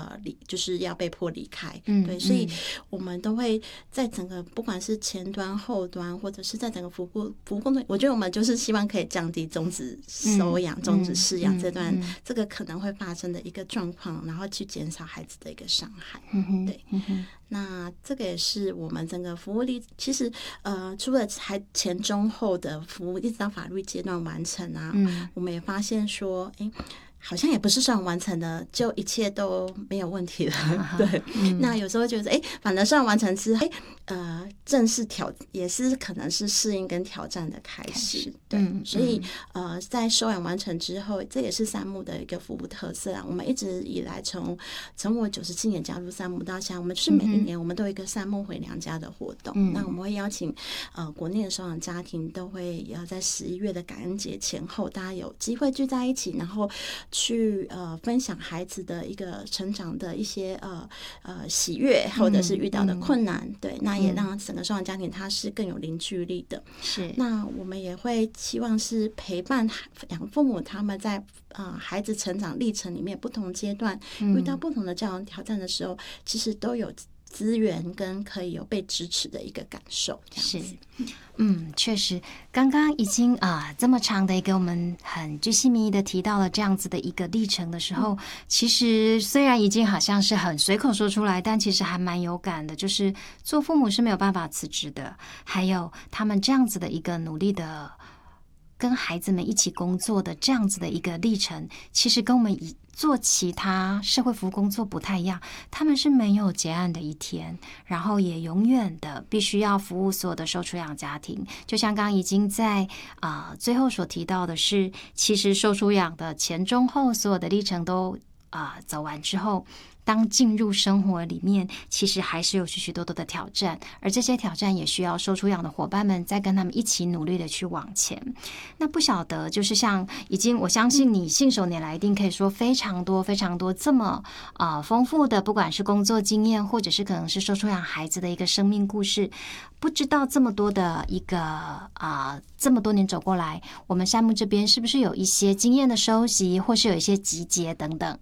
就是要被迫离开。对，所以我们都会在整个不管是前端、后端，或者是在整个服务工作，我觉得我们就是希望可以降低终止收养、终止饲养这段这个可能会发生的一个状况，然后去减少孩子的一个伤害。对，那这个也是我们整个服务力，其实除了前中后的服务，一直到法律阶段完成啊，我们也发现说，好像也不是收养完成的就一切都没有问题了。对，那有时候觉得反正收养完成之后，正式也是可能是适应跟挑战的开始。对，所以在收养完成之后，这也是山木的一个服务特色啊。我们一直以来从我97年加入山木到现在，我们就是每一年我们都有一个山木回娘家的活动。那我们会邀请国内的收养家庭都会要在11月的感恩节前后，大家有机会聚在一起，然后去分享孩子的一个成长的一些喜悦，或者是遇到的困难。对，那也让整个收养家庭它是更有凝聚力的。是，那我们也会希望是陪伴养父母他们在孩子成长历程里面不同阶段遇到不同的教养挑战的时候，其实都有资源跟可以有被支持的一个感受。是， 确实，刚刚已经这么长的一个我们很鉅细靡遗的提到了这样子的一个历程的时候，其实虽然已经好像是很随口说出来，但其实还蛮有感的，就是做父母是没有办法辞职的，还有他们这样子的一个努力的跟孩子们一起工作的这样子的一个历程，其实跟我们做其他社会服务工作不太一样，他们是没有结案的一天，然后也永远的必须要服务所有的受出养家庭。就像刚刚已经在最后所提到的是，其实受出养的前中后所有的历程都走完之后，当进入生活里面，其实还是有许许多多的挑战，而这些挑战也需要受出养的伙伴们再跟他们一起努力的去往前。那不晓得就是像我相信你信手拈来一定可以说非常多非常多这么丰富的，不管是工作经验或者是可能是受出养孩子的一个生命故事，不知道这么多的一个这么多年走过来，我们山木这边是不是有一些经验的收集，或是有一些集结等等？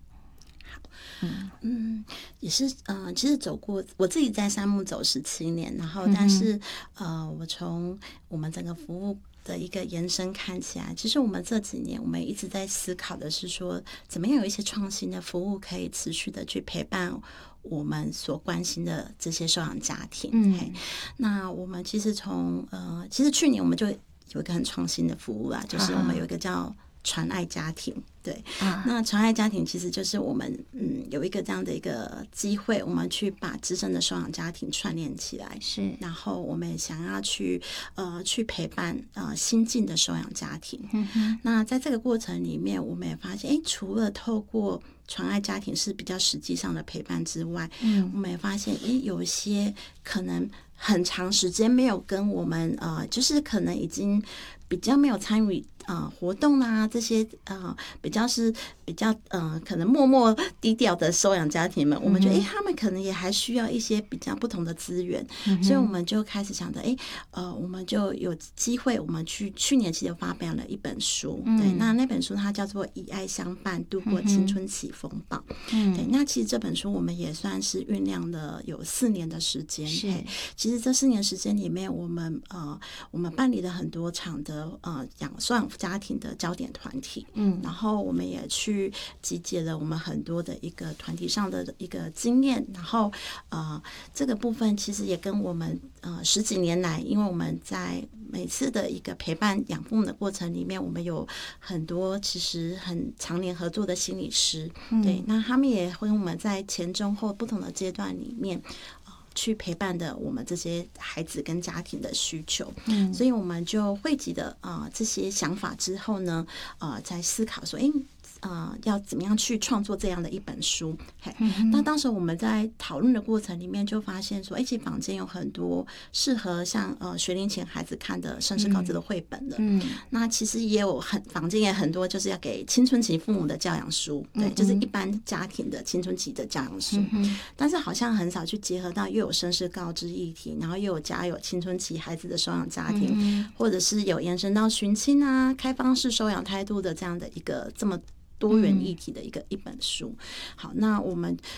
也是其实走过，我自己在山木走17年，然后但是我从我们整个服务的一个延伸看起来，其实我们这几年我们一直在思考的是说，怎么样有一些创新的服务可以持续的去陪伴我们所关心的这些收养家庭。那我们其实其实去年我们就有一个很创新的服务啦，就是我们有一个叫传爱家庭。对，那传爱家庭其实就是我们有一个这样的一个机会，我们去把资深的收养家庭串联起来，是，然后我们也想要去陪伴新进的收养家庭。那在这个过程里面，我们也发现，除了透过传爱家庭是比较实际上的陪伴之外，我们也发现，有一些可能很长时间没有跟我们就是可能已经比较没有参与活动啊，这些比较可能默默低调的收养家庭们，我们觉得他们可能也还需要一些比较不同的资源，所以我们就开始想着我们就有机会，我们去年其实发表了一本书，对，那本书它叫做《以爱相伴度过青春期风暴》。对，那其实这本书我们也算是酝酿了有4年的时间。其实这4年时间里面，我们办理了很多场的收养家庭的焦点团体，然后我们也去集结了我们很多的一个团体上的一个经验，然后这个部分其实也跟我们10几年来，因为我们在每次的一个陪伴养父母的过程里面，我们有很多其实很常年合作的心理师，对，那他们也会我们在前中后不同的阶段里面去陪伴的我们这些孩子跟家庭的需求，所以我们就汇集的这些想法之后呢，在思考说，要怎么样去创作这样的一本书。那当时我们在讨论的过程里面就发现说，其实坊间有很多适合像学龄前孩子看的身世告知的绘本的，那其实也有坊间也很多就是要给青春期父母的教养书，对，就是一般家庭的青春期的教养书，但是好像很少去结合到又有身世告知议题，然后又有青春期孩子的收养家庭，或者是有延伸到寻亲啊、开放式收养态度的这样的一个这么多元议题的一本书。好，那我们